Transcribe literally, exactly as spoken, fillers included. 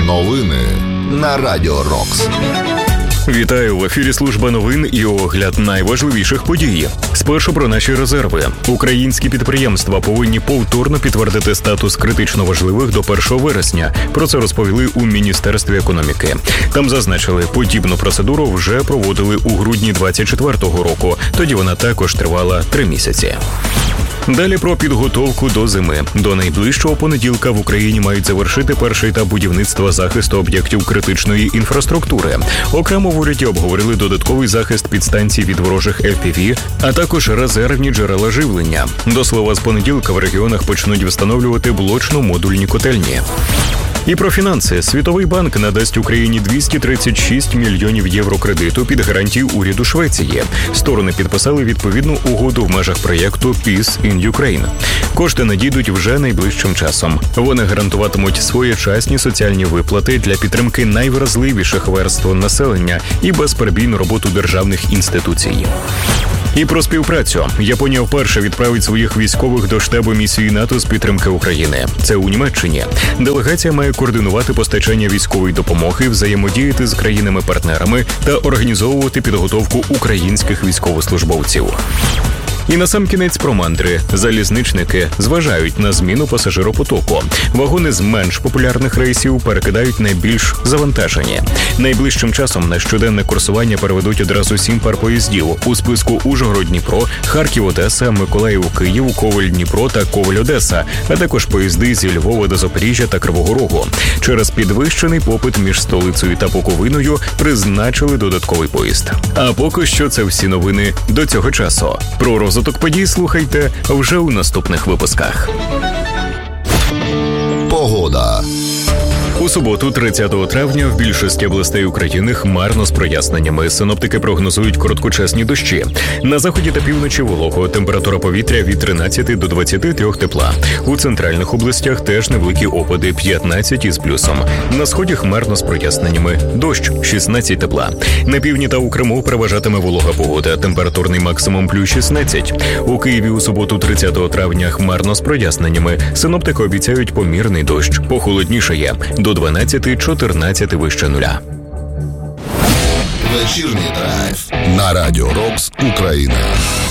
Новини на Радіо Рокс. Вітаю, в ефірі служба новин і огляд найважливіших подій. Спершу про наші резерви. Українські підприємства повинні повторно підтвердити статус критично важливих до першого вересня. Про це розповіли у Міністерстві економіки. Там зазначили, подібну процедуру вже проводили у грудні двадцять четвертого року. Тоді вона також тривала три місяці. Далі про підготовку до зими. До найближчого понеділка в Україні мають завершити перший етап будівництва захисту об'єктів критичної інфраструктури. Окремо в уряді обговорили додатковий захист підстанцій від ворожих еф пі ві, а також резервні джерела живлення. До слова, з понеділка в регіонах почнуть встановлювати блочно-модульні котельні. І про фінанси. Світовий банк надасть Україні двісті тридцять шість мільйонів євро кредиту під гарантію уряду Швеції. Сторони підписали відповідну угоду в межах проєкту Peace in Ukraine. Кошти надійдуть вже найближчим часом. Вони гарантуватимуть своєчасні соціальні виплати для підтримки найвразливіших верств населення і безперебійну роботу державних інституцій. І про співпрацю. Японія вперше відправить своїх військових до штабу місії НАТО з підтримки України. Це у Німеччині. Делегація має координувати постачання військової допомоги, взаємодіяти з країнами-партнерами та організовувати підготовку українських військовослужбовців. І насамкінець про мандри. Залізничники зважають на зміну пасажиропотоку. Вагони з менш популярних рейсів перекидають на більш завантажені. Найближчим часом на щоденне курсування переведуть одразу сім пар поїздів. У списку Ужгород-Дніпро, Харків-Одеса, Миколаїв-Київ, Ковель-Дніпро та Ковель-Одеса, а також поїзди зі Львова до Запоріжжя та Кривого Рогу. Через підвищений попит між столицею та Буковиною призначили додатковий поїзд. А поки що це всі новини до цього часу. Про розвиток подій слухайте вже у наступних випусках. Погода. У суботу, тридцятого травня, в більшості областей України хмарно з проясненнями. Синоптики прогнозують короткочасні дощі. На заході та півночі волого. Температура повітря від тринадцяти до двадцяти трьох тепла. У центральних областях теж невеликі опади, п'ятнадцять із плюсом. На сході хмарно з проясненнями. Дощ, шістнадцять тепла. На півдні та у Криму переважатиме волога погода. Температурний максимум плюс шістнадцять. У Києві у суботу, тридцятого травня, хмарно з проясненнями. Синоптики обіцяють помірний дощ. Похолоднішає. До дванадцяти-чотирнадцяти вище нуля. Вечірній драйв на Радіо Рокс Україна.